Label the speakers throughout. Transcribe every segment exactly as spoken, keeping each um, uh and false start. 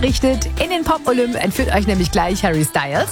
Speaker 1: richtet. In den Pop-Olymp entführt euch nämlich gleich Harry Styles.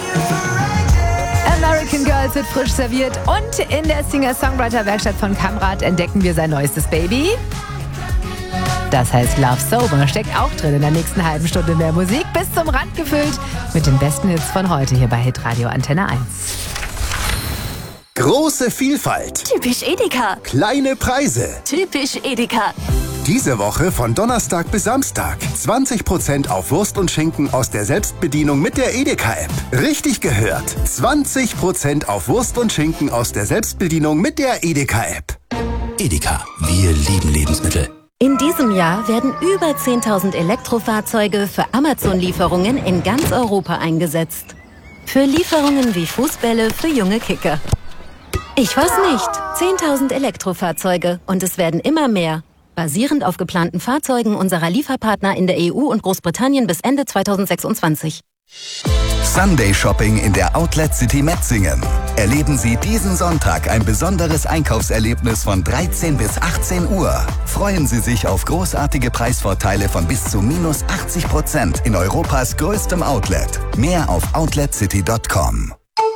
Speaker 1: American Girls wird frisch serviert und in der Singer-Songwriter-Werkstatt von Kamrat entdecken wir sein neuestes Baby. Das heißt Love Sober steckt auch drin in der nächsten halben Stunde mehr Musik, bis zum Rand gefüllt mit den besten Hits von heute hier bei Hitradio Antenne eins.
Speaker 2: Große Vielfalt.
Speaker 3: Typisch Edeka.
Speaker 2: Kleine Preise.
Speaker 3: Typisch Edeka.
Speaker 2: Diese Woche von Donnerstag bis Samstag. zwanzig Prozent auf Wurst und Schinken aus der Selbstbedienung mit der Edeka-App. Richtig gehört. zwanzig Prozent auf Wurst und Schinken aus der Selbstbedienung mit der Edeka-App.
Speaker 4: Edeka. Wir lieben Lebensmittel.
Speaker 3: In diesem Jahr werden über zehntausend Elektrofahrzeuge für Amazon-Lieferungen in ganz Europa eingesetzt. Für Lieferungen wie Fußbälle für junge Kicker. Ich weiß nicht. zehntausend Elektrofahrzeuge und es werden immer mehr. Basierend auf geplanten Fahrzeugen unserer Lieferpartner in der E U und Großbritannien bis Ende zweitausendsechsundzwanzig.
Speaker 2: Sunday Shopping in der Outlet City Metzingen. Erleben Sie diesen Sonntag ein besonderes Einkaufserlebnis von dreizehn bis achtzehn Uhr. Freuen Sie sich auf großartige Preisvorteile von bis zu minus achtzig Prozent in Europas größtem Outlet. Mehr auf outlet city punkt com.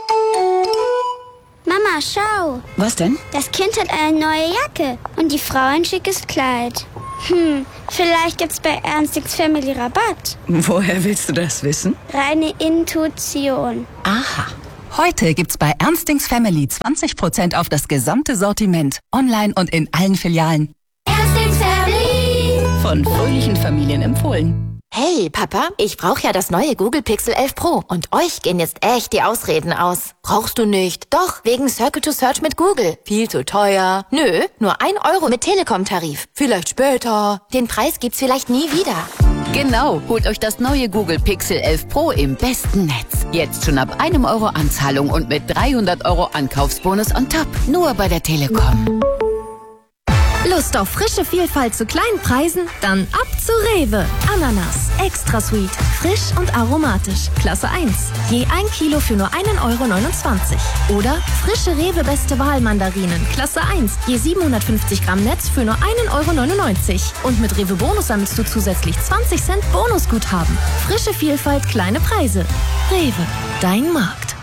Speaker 5: Mama, schau.
Speaker 6: Was denn?
Speaker 5: Das Kind hat eine neue Jacke und die Frau ein schickes Kleid. Hm, vielleicht gibt's bei Ernstings Family Rabatt.
Speaker 6: Woher willst du das wissen?
Speaker 5: Reine Intuition.
Speaker 6: Aha. Heute gibt's bei Ernstings Family zwanzig Prozent auf das gesamte Sortiment. Online und in allen Filialen.
Speaker 5: Ernstings Family.
Speaker 6: Von fröhlichen Familien empfohlen.
Speaker 7: Hey, Papa, ich brauche ja das neue Google Pixel elf Pro. Und euch gehen jetzt echt die Ausreden aus. Brauchst du nicht? Doch, wegen Circle to Search mit Google. Viel zu teuer. Nö, nur ein Euro mit Telekom-Tarif. Vielleicht später. Den Preis gibt's vielleicht nie wieder.
Speaker 8: Genau, holt euch das neue Google Pixel elf Pro im besten Netz. Jetzt schon ab einem Euro Anzahlung und mit dreihundert Euro Ankaufsbonus on top. Nur bei der Telekom.
Speaker 9: Lust auf frische Vielfalt zu kleinen Preisen? Dann ab zu Rewe. Ananas, extra sweet, frisch und aromatisch. Klasse eins. Je ein Kilo für nur einen Euro neunundzwanzig. Oder frische Rewe Beste Wahl Mandarinen. Klasse eins. Je siebenhundertfünfzig Gramm Netz für nur einen Euro neunundneunzig. Und mit Rewe Bonus sammelst du zusätzlich zwanzig Cent Bonusguthaben. Frische Vielfalt, kleine Preise. Rewe, dein Markt.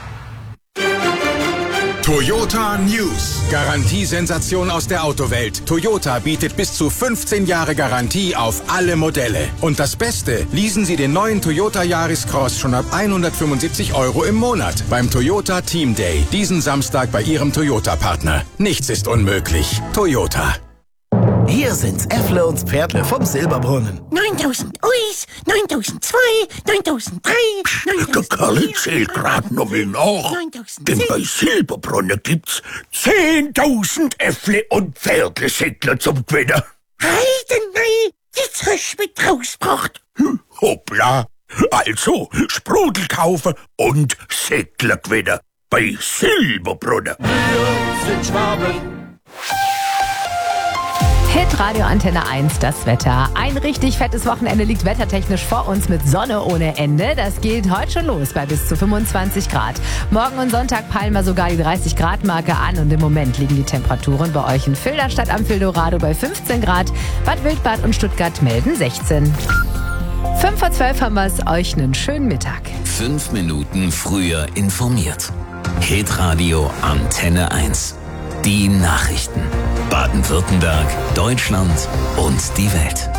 Speaker 10: Toyota News. Garantiesensation aus der Autowelt. Toyota bietet bis zu fünfzehn Jahre Garantie auf alle Modelle. Und das Beste, leasen Sie den neuen Toyota Yaris Cross schon ab hundertfünfundsiebzig Euro im Monat beim Toyota Team Day. Diesen Samstag bei Ihrem Toyota-Partner. Nichts ist unmöglich. Toyota.
Speaker 11: Hier sind's, Äffle und Pferdle vom Silberbrunnen.
Speaker 12: neuntausend Uis, neuntausendzwei, neuntausenddrei,
Speaker 11: Karl zählt grad noch mal nach. Denn bei Silberbrunnen gibt's zehntausend Äffle und Pferdle-Säckler zum Gewinnen.
Speaker 12: Heidenei, jetzt hast du mit rausgebracht.
Speaker 11: Hm, hoppla. Also, Sprudel kaufen und Säckler gewinnen. Bei Silberbrunnen.
Speaker 13: Wir sind Schwaben.
Speaker 1: Hitradio Antenne eins, das Wetter. Ein richtig fettes Wochenende liegt wettertechnisch vor uns mit Sonne ohne Ende. Das geht heute schon los bei bis zu fünfundzwanzig Grad. Morgen und Sonntag peilen wir sogar die dreißig Grad Marke an und im Moment liegen die Temperaturen bei euch in Filderstadt am Fildorado bei fünfzehn Grad. Bad Wildbad und Stuttgart melden sechzehn. fünf vor zwölf haben wir es, euch einen schönen Mittag.
Speaker 4: Fünf Minuten früher informiert. Hitradio Antenne eins. Die Nachrichten. Baden-Württemberg, Deutschland und die Welt.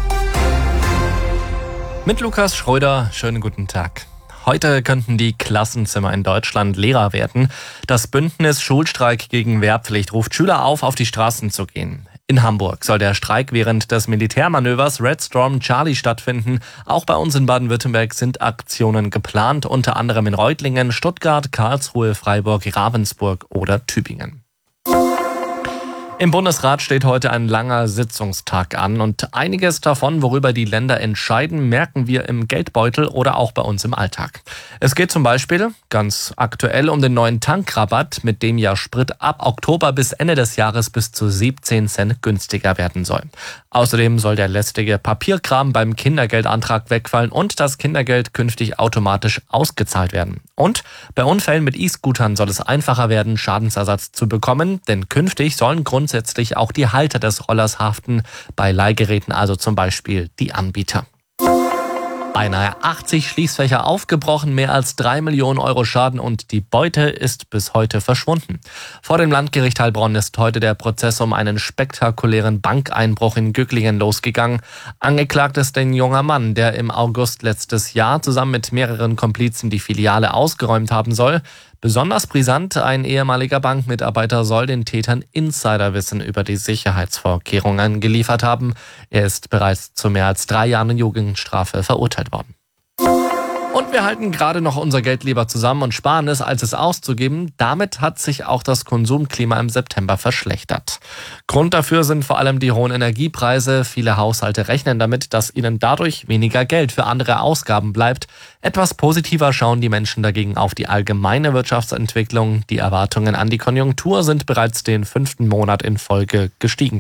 Speaker 14: Mit Lukas Schröder, schönen guten Tag. Heute könnten die Klassenzimmer in Deutschland leerer werden. Das Bündnis Schulstreik gegen Wehrpflicht ruft Schüler auf, auf die Straßen zu gehen. In Hamburg soll der Streik während des Militärmanövers Red Storm Charlie stattfinden. Auch bei uns in Baden-Württemberg sind Aktionen geplant, unter anderem in Reutlingen, Stuttgart, Karlsruhe, Freiburg, Ravensburg oder Tübingen. Im Bundesrat steht heute ein langer Sitzungstag an und einiges davon, worüber die Länder entscheiden, merken wir im Geldbeutel oder auch bei uns im Alltag. Es geht zum Beispiel ganz aktuell um den neuen Tankrabatt, mit dem ja Sprit ab Oktober bis Ende des Jahres bis zu siebzehn Cent günstiger werden soll. Außerdem soll der lästige Papierkram beim Kindergeldantrag wegfallen und das Kindergeld künftig automatisch ausgezahlt werden. Und bei Unfällen mit E-Scootern soll es einfacher werden, Schadensersatz zu bekommen, denn künftig sollen grundsätzlich auch die Halter des Rollers haften, bei Leihgeräten also zum Beispiel die Anbieter. Beinahe achtzig Schließfächer aufgebrochen, mehr als drei Millionen Euro Schaden und die Beute ist bis heute verschwunden. Vor dem Landgericht Heilbronn ist heute der Prozess um einen spektakulären Bankeinbruch in Gücklingen losgegangen. Angeklagt ist ein junger Mann, der im August letztes Jahr zusammen mit mehreren Komplizen die Filiale ausgeräumt haben soll. Besonders brisant, ein ehemaliger Bankmitarbeiter soll den Tätern Insiderwissen über die Sicherheitsvorkehrungen geliefert haben. Er ist bereits zu mehr als drei Jahren Jugendstrafe verurteilt worden. Und wir halten gerade noch unser Geld lieber zusammen und sparen es, als es auszugeben. Damit hat sich auch das Konsumklima im September verschlechtert. Grund dafür sind vor allem die hohen Energiepreise. Viele Haushalte rechnen damit, dass ihnen dadurch weniger Geld für andere Ausgaben bleibt. Etwas positiver schauen die Menschen dagegen auf die allgemeine Wirtschaftsentwicklung. Die Erwartungen an die Konjunktur sind bereits den fünften Monat in Folge gestiegen.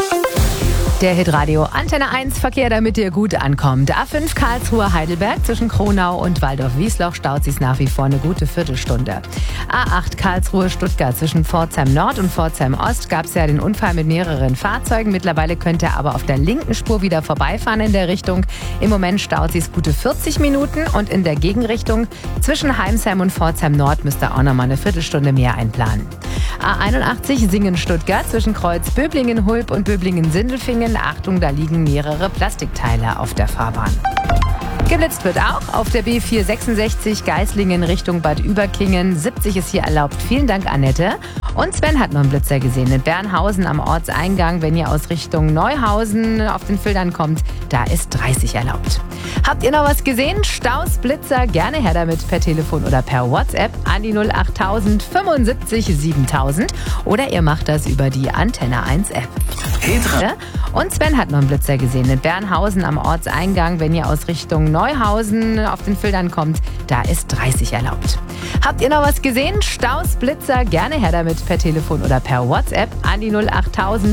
Speaker 1: Der Hitradio Antenne eins Verkehr, damit ihr gut ankommt. A fünf Karlsruhe Heidelberg zwischen Kronau und Waldorf-Wiesloch staut sich nach wie vor eine gute Viertelstunde. A acht Karlsruhe Stuttgart zwischen Pforzheim Nord und Pforzheim Ost gab es ja den Unfall mit mehreren Fahrzeugen. Mittlerweile könnt ihr aber auf der linken Spur wieder vorbeifahren in der Richtung. Im Moment staut sich gute vierzig Minuten und in der Gegenrichtung zwischen Heimsheim und Pforzheim Nord müsst ihr auch nochmal eine Viertelstunde mehr einplanen. A einundachtzig Singen Stuttgart zwischen Kreuz Böblingen-Hulb und Böblingen-Sindelfingen. Achtung, da liegen mehrere Plastikteile auf der Fahrbahn. Geblitzt wird auch auf der B vierhundertsechsundsechzig Geislingen Richtung Bad Überkingen. siebzig ist hier erlaubt. Vielen Dank, Annette. Und Sven hat noch einen Blitzer gesehen in Bernhausen am Ortseingang. Wenn ihr aus Richtung Neuhausen auf den Filtern kommt, da ist dreißig erlaubt. Habt ihr noch was gesehen? Staus, Blitzer, gerne her damit per Telefon oder per WhatsApp an die null acht null null fünfundsiebzig siebentausend oder ihr macht das über die Antenne eins App. Und Sven hat noch einen Blitzer gesehen in Bernhausen am Ortseingang. Wenn ihr aus Richtung Neuhausen auf den Filtern kommt, da ist dreißig erlaubt. Habt ihr noch was gesehen? Staus, Blitzer, gerne her damit per Telefon oder per WhatsApp an die null acht null null